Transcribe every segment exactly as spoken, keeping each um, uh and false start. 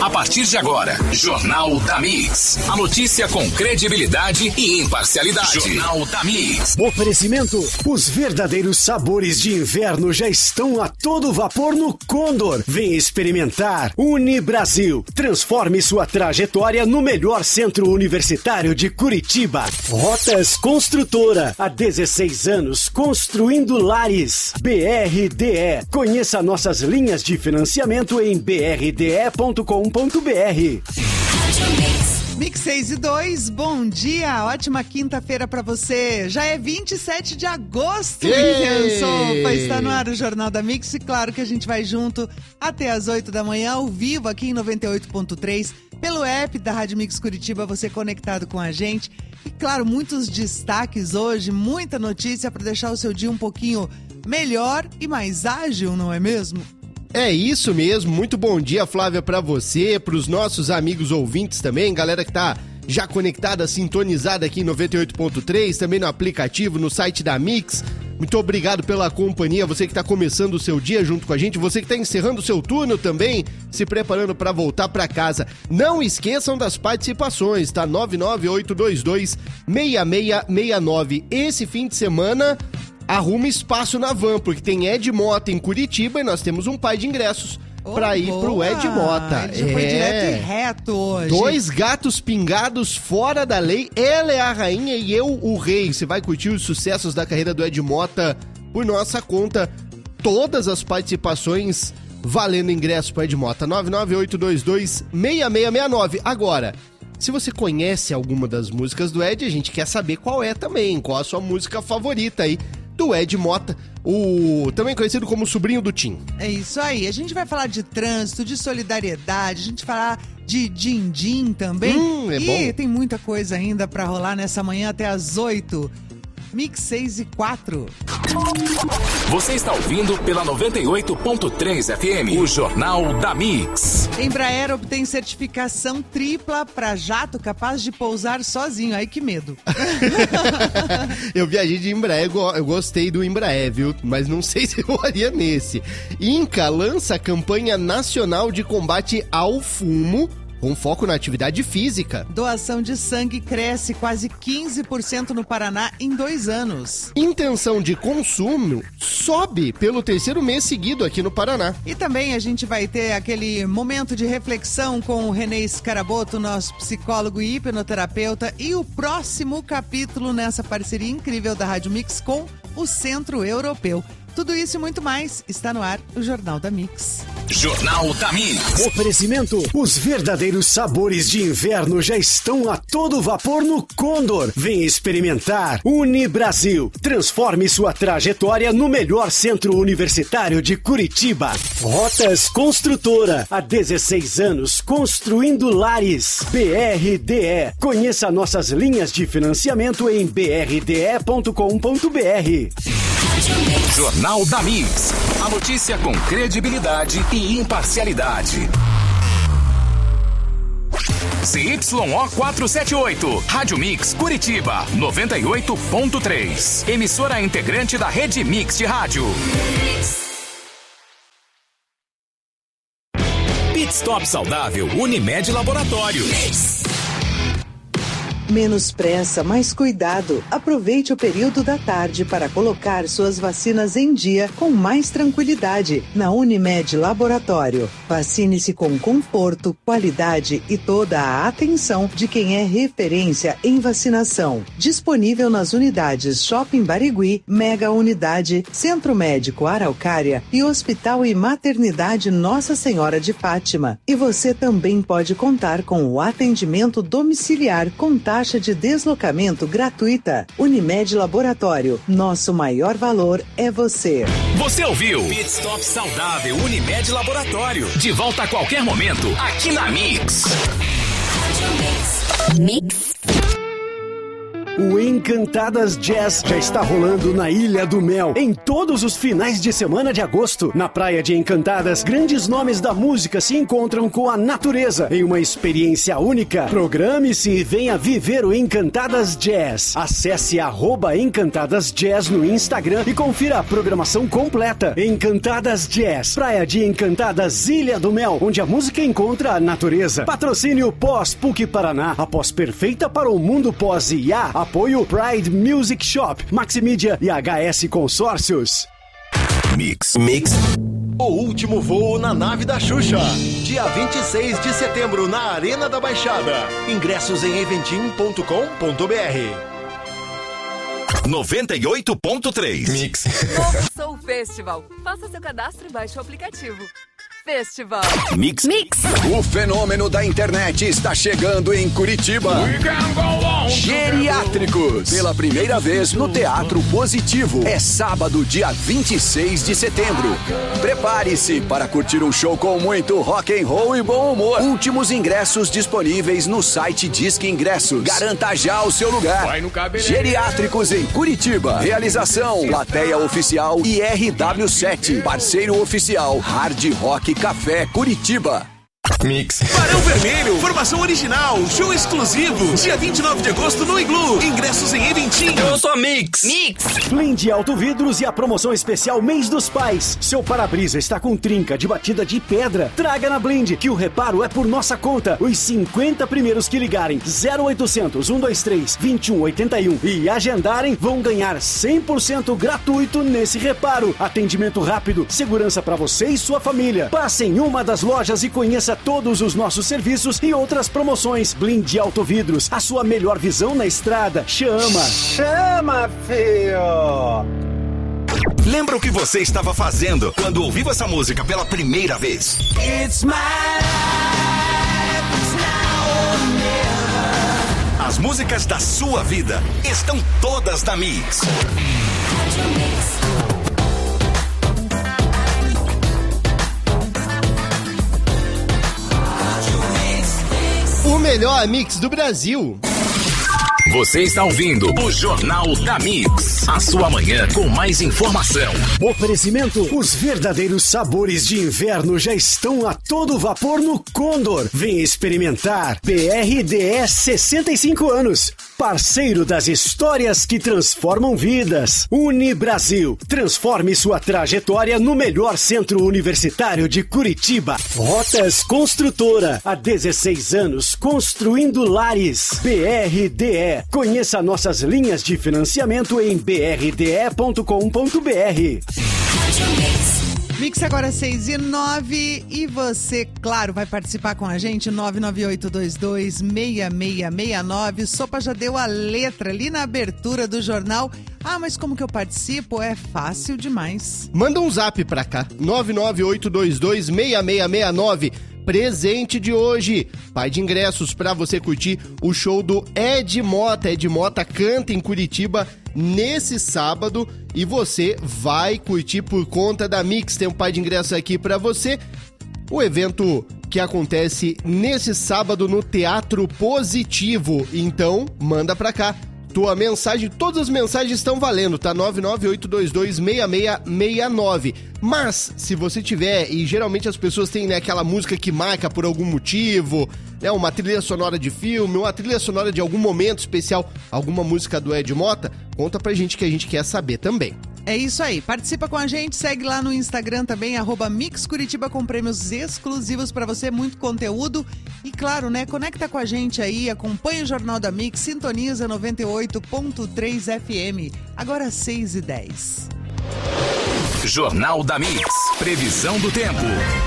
A partir de agora, Jornal da Mix. A notícia com credibilidade e imparcialidade. Jornal da Mix. Oferecimento: os verdadeiros sabores de inverno já estão a todo vapor no Condor. Vem experimentar. Unibrasil. Transforme sua trajetória no melhor centro universitário de Curitiba. Rotas Construtora. Há dezesseis anos construindo lares. B R D E. Conheça nossas linhas de financiamento em b r d e ponto com ponto b r. Mix seis e dois, bom dia, ótima quinta-feira pra você. Já é vinte e sete de agosto, Sopa. Está no ar o Jornal da Mix e claro que a gente vai junto até as oito da manhã, ao vivo aqui em noventa e oito ponto três, pelo app da Rádio Mix Curitiba, você conectado com a gente. E claro, muitos destaques hoje, muita notícia para deixar o seu dia um pouquinho melhor e mais ágil, não é mesmo? É isso mesmo, muito bom dia, Flávia, pra você, pros nossos amigos ouvintes também, galera que tá já conectada, sintonizada aqui em noventa e oito ponto três, também no aplicativo, no site da Mix. Muito obrigado pela companhia, você que tá começando o seu dia junto com a gente, você que tá encerrando o seu turno também, se preparando pra voltar pra casa. Não esqueçam das participações, tá? nove nove oito dois dois seis seis seis nove. Esse fim de semana arruma espaço na van, porque tem Ed Mota em Curitiba e nós temos um par de ingressos oh, pra ir boa. pro Ed Mota. Ele já foi é. direto e reto hoje. Dois gatos pingados fora da lei. Ela é a rainha e eu o rei. Você vai curtir os sucessos da carreira do Ed Mota por nossa conta. Todas as participações valendo ingresso pro Ed Mota. nove nove oito dois dois seis seis seis nove. Agora, se você conhece alguma das músicas do Ed, a gente quer saber qual é também. Qual a sua música favorita aí do Ed Mota, o também conhecido como sobrinho do Tim. É isso aí, a gente vai falar de trânsito, de solidariedade, a gente vai falar de din-din também. Hum, é e bom. Tem muita coisa ainda pra rolar nessa manhã até as oito. Mix seis e quatro. Você está ouvindo pela noventa e oito ponto três F M, o Jornal da Mix. Embraer obtém certificação tripla para jato capaz de pousar sozinho. Ai, que medo. Eu viajei de Embraer, eu gostei do Embraer, viu? Mas não sei se eu faria nesse. Inca lança campanha nacional de combate ao fumo, com foco na atividade física. Doação de sangue cresce quase quinze por cento no Paraná em dois anos. Intenção de consumo sobe pelo terceiro mês seguido aqui no Paraná. E também a gente vai ter aquele momento de reflexão com o Renê Scaraboto, nosso psicólogo e hipnoterapeuta, e o próximo capítulo nessa parceria incrível da Rádio Mix com o Centro Europeu. Tudo isso e muito mais está no ar, o Jornal da Mix. Jornal da Mix. Oferecimento: os verdadeiros sabores de inverno já estão a todo vapor no Condor. Vem experimentar. Unibrasil. Transforme sua trajetória no melhor centro universitário de Curitiba. Rotas Construtora. Há dezesseis anos construindo lares. B R D E. Conheça nossas linhas de financiamento em b r d e ponto com ponto b r. Jornal da Mix. A notícia com credibilidade e imparcialidade. C Y O quatrocentos e setenta e oito, Rádio Mix Curitiba, noventa e oito ponto três. Emissora integrante da Rede Mix de Rádio. Pit Stop Saudável Unimed Laboratório. Menos pressa, mais cuidado. Aproveite o período da tarde para colocar suas vacinas em dia com mais tranquilidade na Unimed Laboratório. Vacine-se com conforto, qualidade e toda a atenção de quem é referência em vacinação. Disponível nas unidades Shopping Barigui, Mega Unidade, Centro Médico Araucária e Hospital e Maternidade Nossa Senhora de Fátima. E você também pode contar com o atendimento domiciliar com taxa de deslocamento gratuita. Unimed Laboratório, nosso maior valor é você. Você ouviu Pit Stop Saudável Unimed Laboratório. De volta a qualquer momento, aqui na Mix. Mix. O Encantadas Jazz já está rolando na Ilha do Mel, em todos os finais de semana de agosto. Na praia de Encantadas, grandes nomes da música se encontram com a natureza em uma experiência única. Programe-se e venha viver o Encantadas Jazz. Acesse arroba Encantadas Jazz no Instagram e confira a programação completa. Encantadas Jazz, praia de Encantadas, Ilha do Mel, onde a música encontra a natureza. Patrocínio Pós-P U C Paraná, a pós perfeita para o mundo pós I A. Apoio Pride Music Shop, Maximídia e H S Consórcios. Mix. Mix. O último voo na nave da Xuxa. Dia vinte e seis de setembro na Arena da Baixada. Ingressos em eventim ponto com ponto b r. noventa e oito ponto três. Mix. Novo Soul Festival. Faça seu cadastro e baixe o aplicativo. Festival. Mix. Mix. O fenômeno da internet está chegando em Curitiba. Geriátricos. Pela primeira vez no Teatro Positivo. É sábado, dia vinte e seis de setembro. Prepare-se para curtir um show com muito rock and roll e bom humor. Últimos ingressos disponíveis no site Disque Ingressos. Garanta já o seu lugar. Geriátricos em Curitiba. Realização: Plateia Oficial e R W sete. Parceiro oficial Hard Rock Café Curitiba. Mix. Barão Vermelho, formação original, show exclusivo, dia vinte e nove de agosto no Iglu. Ingressos em Eventim. Eu sou Mix. Mix. Blinde Auto Vidros e a promoção especial Mês dos Pais. Seu para-brisa está com trinca de batida de pedra? Traga na Blinde, que o reparo é por nossa conta. Os cinquenta primeiros que ligarem zero oitocentos, um dois três, vinte e um oitenta e um e agendarem vão ganhar cem por cento gratuito nesse reparo. Atendimento rápido, segurança para você e sua família. Passe em uma das lojas e conheça todos os nossos serviços e outras promoções. Blinde Auto Vidros, a sua melhor visão na estrada. Chama! Chama, filho! Lembra o que você estava fazendo quando ouviu essa música pela primeira vez? It's my life, it's now or never. As músicas da sua vida estão todas na Mix. O melhor mix do Brasil. Você está ouvindo o Jornal da Mix. A sua manhã com mais informação. Oferecimento: os verdadeiros sabores de inverno já estão a todo vapor no Condor. Vem experimentar. B R D S sessenta e cinco anos. Parceiro das histórias que transformam vidas. Unibrasil. Transforme sua trajetória no melhor centro universitário de Curitiba. Rotas Construtora. Há dezesseis anos construindo lares. B R D E. Conheça nossas linhas de financiamento em b r d e ponto com ponto b r. Mix agora seis e nove e você, claro, vai participar com a gente, nove nove oito dois dois seis seis seis nove. Sopa já deu a letra ali na abertura do jornal. Ah, mas como que eu participo? É fácil demais. Manda um zap pra cá, nove nove oito dois dois seis seis seis nove. Presente de hoje, par de ingressos pra você curtir o show do Ed Mota. Ed Mota canta em Curitiba nesse sábado e você vai curtir por conta da Mix. Tem um par de ingressos aqui pra você. O evento que acontece nesse sábado no Teatro Positivo. Então, manda pra cá tua mensagem, todas as mensagens estão valendo, tá? nove nove oito dois dois seis seis seis nove. Mas, se você tiver, e geralmente as pessoas têm, né, aquela música que marca por algum motivo, né, uma trilha sonora de filme, uma trilha sonora de algum momento especial, alguma música do Ed Mota, conta pra gente que a gente quer saber também. É isso aí, participa com a gente, segue lá no Instagram também, arroba Mix Curitiba, com prêmios exclusivos pra você, muito conteúdo. E claro, né, conecta com a gente aí, acompanha o Jornal da Mix, sintoniza noventa e oito ponto três F M, agora seis e dez. Jornal da Mix, previsão do tempo.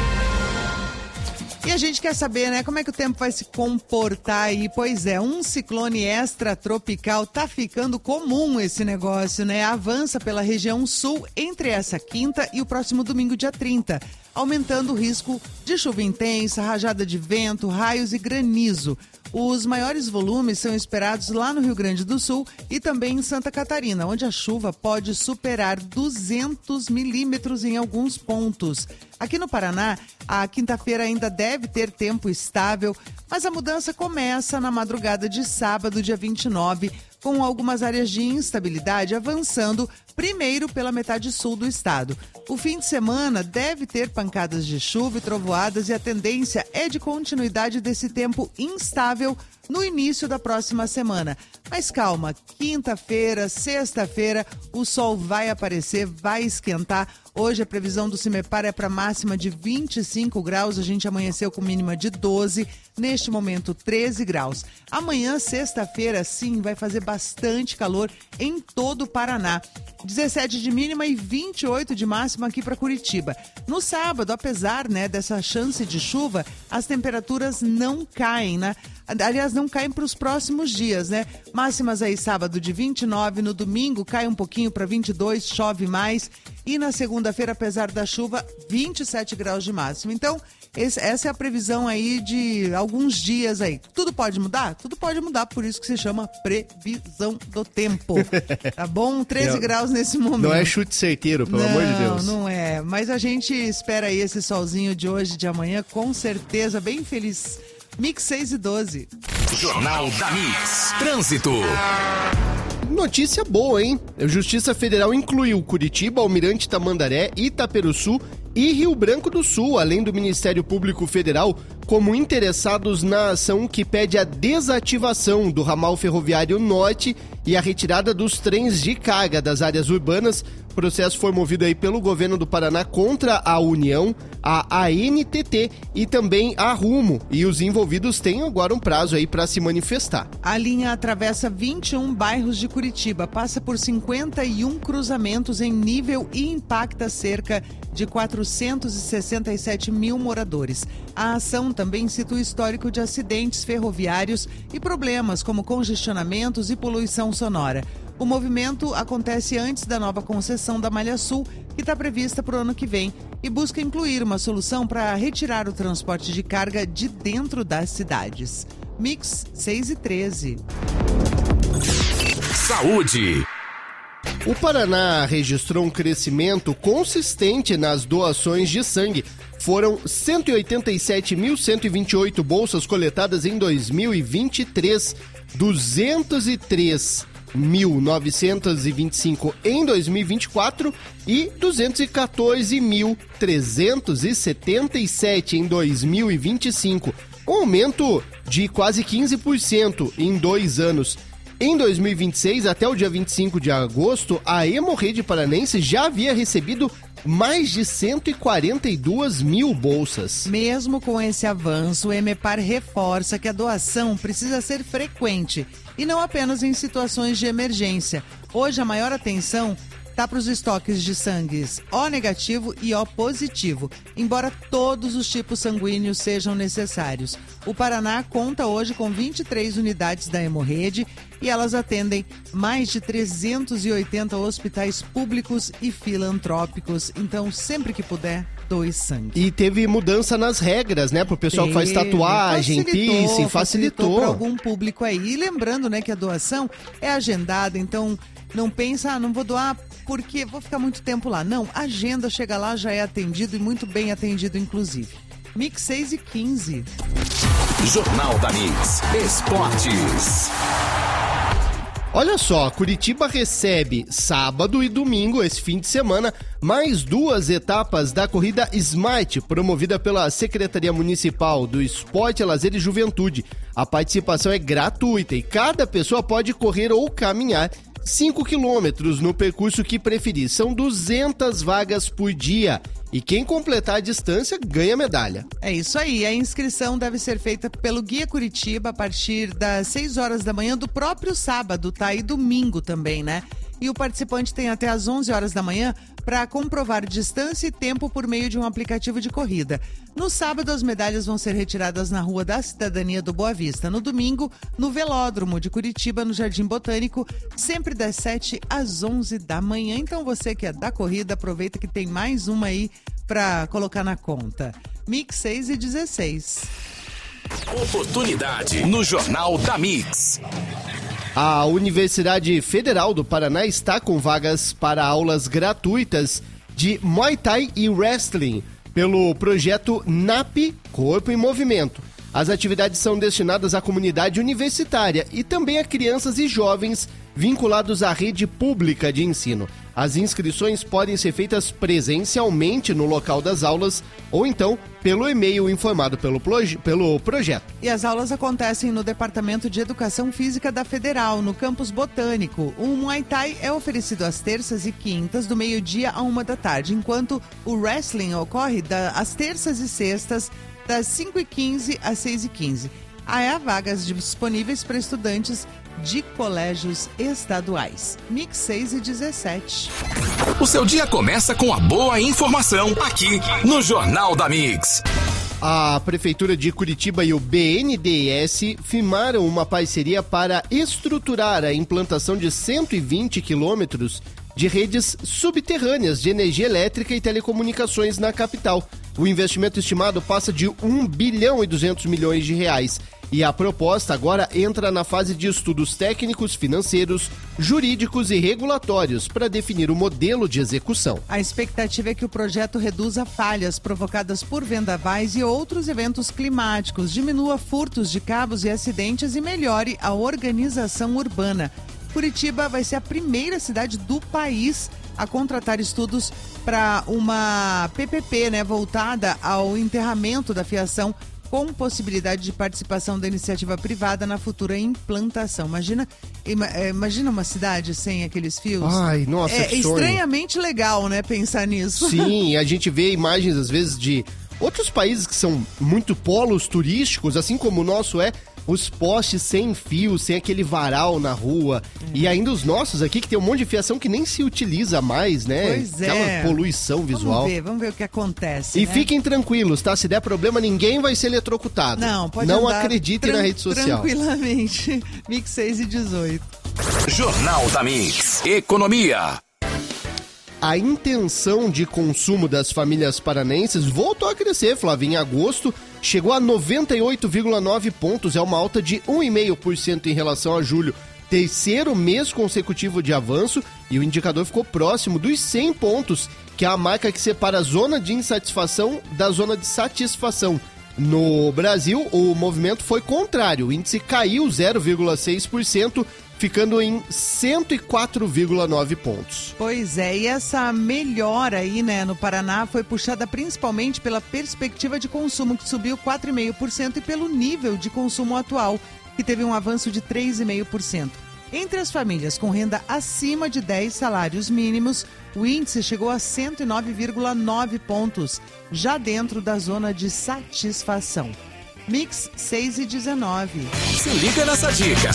E a gente quer saber, né, como é que o tempo vai se comportar aí? Pois é, um ciclone extratropical tá ficando comum esse negócio, né? Avança pela região sul entre essa quinta e o próximo domingo, dia trinta, aumentando o risco de chuva intensa, rajada de vento, raios e granizo. Os maiores volumes são esperados lá no Rio Grande do Sul e também em Santa Catarina, onde a chuva pode superar duzentos milímetros em alguns pontos. Aqui no Paraná, a quinta-feira ainda deve ter tempo estável, mas a mudança começa na madrugada de sábado, dia vinte e nove, com algumas áreas de instabilidade avançando primeiro pela metade sul do estado. O fim de semana deve ter pancadas de chuva e trovoadas e a tendência é de continuidade desse tempo instável no início da próxima semana. Mas calma, quinta-feira, sexta-feira, o sol vai aparecer, vai esquentar. Hoje a previsão do CIMEPAR é para máxima de vinte e cinco graus, a gente amanheceu com mínima de doze, neste momento treze graus. Amanhã, sexta-feira, sim, vai fazer bastante calor em todo o Paraná. dezessete de mínima e vinte e oito de máxima aqui para Curitiba. No sábado, apesar, né, dessa chance de chuva, as temperaturas não caem, né? Aliás, não caem para os próximos dias, né? Máximas aí sábado de vinte e nove, no domingo cai um pouquinho para vinte e dois, chove mais. E na segunda-feira, apesar da chuva, vinte e sete graus de máximo. Então, esse, essa é a previsão aí de alguns dias aí. Tudo pode mudar? Tudo pode mudar, por isso que se chama previsão do tempo. Tá bom? treze é, graus nesse momento. Não é chute certeiro, pelo não, amor de Deus. Não, não é. Mas a gente espera aí esse solzinho de hoje e de amanhã, com certeza, bem feliz. Mix seis e doze. Jornal da Mix. Trânsito. Notícia boa, hein? A Justiça Federal incluiu Curitiba, Almirante Tamandaré, Itaperuçu e Rio Branco do Sul, além do Ministério Público Federal, como interessados na ação que pede a desativação do ramal ferroviário norte e a retirada dos trens de carga das áreas urbanas. O processo foi movido aí pelo governo do Paraná contra a União, a A N T T e também a Rumo. E os envolvidos têm agora um prazo aí para se manifestar. A linha atravessa vinte e um bairros de Curitiba, passa por cinquenta e um cruzamentos em nível e impacta cerca de quatrocentos e sessenta e sete mil moradores. A ação também cita o histórico de acidentes ferroviários e problemas como congestionamentos e poluição sonora. O movimento acontece antes da nova concessão da Malha Sul, que está prevista para o ano que vem, e busca incluir uma solução para retirar o transporte de carga de dentro das cidades. Mix seis e treze. Saúde. O Paraná registrou um crescimento consistente nas doações de sangue. Foram cento e oitenta e sete mil cento e vinte e oito bolsas coletadas em dois mil e vinte e três, duzentos e três mil novecentos e vinte e cinco em dois mil e vinte e quatro e duzentos e quatorze mil trezentos e setenta e sete em dois mil e vinte e cinco, um aumento de quase quinze por cento em dois anos. Em dois mil e vinte e seis, até o dia vinte e cinco de agosto, a Hemorrede Paranense já havia recebido mais de cento e quarenta e duas mil bolsas. Mesmo com esse avanço, o EMEPAR reforça que a doação precisa ser frequente e não apenas em situações de emergência. Hoje, a maior atenção está para os estoques de sangues O negativo e O positivo, embora todos os tipos sanguíneos sejam necessários. O Paraná conta hoje com vinte e três unidades da Hemorrede e elas atendem mais de trezentos e oitenta hospitais públicos e filantrópicos. Então, sempre que puder, doe sangue. E teve mudança nas regras, né? Pro pessoal teve, que faz tatuagem, facilitou, piercing, facilitou. para algum público aí. E lembrando, né, que a doação é agendada, então não pensa, ah, não vou doar porque vou ficar muito tempo lá. Não, a agenda chega lá, já é atendido e muito bem atendido, inclusive. Mix seis e quinze. Jornal da Mix. Esportes. Olha só, Curitiba recebe sábado e domingo, esse fim de semana, mais duas etapas da corrida Smart, promovida pela Secretaria Municipal do Esporte, Lazer e Juventude. A participação é gratuita e cada pessoa pode correr ou caminhar cinco quilômetros no percurso que preferir. São duzentas vagas por dia. E quem completar a distância ganha medalha. É isso aí. A inscrição deve ser feita pelo Guia Curitiba a partir das seis horas da manhã do próprio sábado, tá? E domingo também, né? E o participante tem até às onze horas da manhã para comprovar distância e tempo por meio de um aplicativo de corrida. No sábado, as medalhas vão ser retiradas na Rua da Cidadania do Boa Vista. No domingo, no Velódromo de Curitiba, no Jardim Botânico, sempre das sete às onze da manhã. Então, você que é da corrida, aproveita que tem mais uma aí para colocar na conta. Mix seis e dezesseis. Oportunidade no Jornal da Mix. A Universidade Federal do Paraná está com vagas para aulas gratuitas de Muay Thai e Wrestling pelo projeto N A P Corpo em Movimento. As atividades são destinadas à comunidade universitária e também a crianças e jovens vinculados à rede pública de ensino. As inscrições podem ser feitas presencialmente no local das aulas ou então pelo e-mail informado pelo, proje- pelo projeto. E as aulas acontecem no Departamento de Educação Física da Federal, no Campus Botânico. O Muay Thai é oferecido às terças e quintas, do meio-dia a uma da tarde, enquanto o wrestling ocorre da, às terças e sextas, das cinco e quinze às seis e quinze. Há vagas disponíveis para estudantes de colégios estaduais. Mix seis e dezessete. O seu dia começa com a boa informação aqui no Jornal da Mix. A Prefeitura de Curitiba e o B N D E S firmaram uma parceria para estruturar a implantação de cento e vinte quilômetros de redes subterrâneas de energia elétrica e telecomunicações na capital. O investimento estimado passa de um bilhão e duzentos milhões de reais. E a proposta agora entra na fase de estudos técnicos, financeiros, jurídicos e regulatórios para definir o modelo de execução. A expectativa é que o projeto reduza falhas provocadas por vendavais e outros eventos climáticos, diminua furtos de cabos e acidentes e melhore a organização urbana. Curitiba vai ser a primeira cidade do país a contratar estudos para uma P P P, né, voltada ao enterramento da fiação, com possibilidade de participação da iniciativa privada na futura implantação. Imagina, imagina uma cidade sem aqueles fios. Ai, nossa, é que sonho. Estranhamente legal, né, pensar nisso. Sim, a gente vê imagens às vezes de outros países que são muito polos turísticos, assim como o nosso é, os postes sem fio, sem aquele varal na rua. Hum. E ainda os nossos aqui, que tem um monte de fiação que nem se utiliza mais, né? Pois é. Aquela poluição visual. Vamos ver, vamos ver o que acontece, E né? fiquem tranquilos, tá? Se der problema, ninguém vai ser eletrocutado. Não, pode Não andar acreditem tran- na rede social. Tranquilamente. Mix seis e dezoito. Jornal da Mix. Economia. A intenção de consumo das famílias paranenses voltou a crescer, Flávio. Em agosto, chegou a noventa e oito vírgula nove pontos, é uma alta de um vírgula cinco por cento em relação a julho. Terceiro mês consecutivo de avanço e o indicador ficou próximo dos cem pontos, que é a marca que separa a zona de insatisfação da zona de satisfação. No Brasil, o movimento foi contrário, o índice caiu zero vírgula seis por cento, ficando em cento e quatro vírgula nove pontos. Pois é, e essa melhora aí, né, no Paraná foi puxada principalmente pela perspectiva de consumo, que subiu quatro vírgula cinco por cento, e pelo nível de consumo atual, que teve um avanço de três vírgula cinco por cento. Entre as famílias com renda acima de dez salários mínimos, o índice chegou a cento e nove vírgula nove pontos, já dentro da zona de satisfação. Mix seis e dezenove. Se liga nessa dica.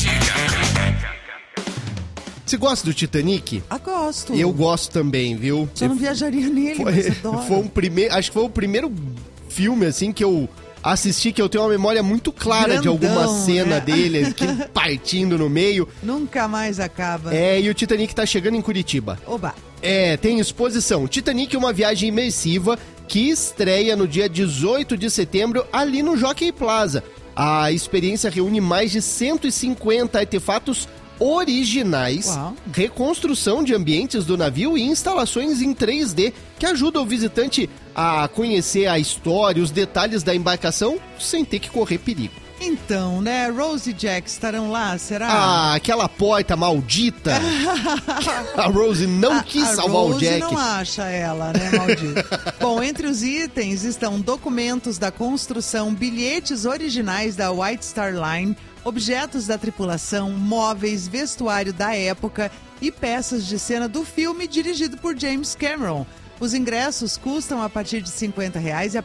Você gosta do Titanic? Ah, gosto. Eu gosto também, viu? Só não viajaria nele, foi, mas adoro. Foi um primeiro, acho que foi o primeiro filme, assim, que eu assisti, que eu tenho uma memória muito clara Grandão, de alguma cena, né, dele, aquele partindo no meio. Nunca mais acaba. É, e o Titanic tá chegando em Curitiba. Oba! É, tem exposição. Titanic é uma viagem imersiva que estreia no dia dezoito de setembro ali no Jockey Plaza. A experiência reúne mais de cento e cinquenta artefatos originais, Uau. reconstrução de ambientes do navio e instalações em três D que ajudam o visitante a conhecer a história, os detalhes da embarcação sem ter que correr perigo. Então, né, Rose e Jack estarão lá, será? Ah, aquela porta maldita. A Rose não a, quis a salvar Rose o Jack. não acha ela, né, maldita. Bom, entre os itens estão documentos da construção, bilhetes originais da White Star Line, objetos da tripulação, móveis, vestuário da época e peças de cena do filme dirigido por James Cameron. Os ingressos custam a partir de cinquenta reais e a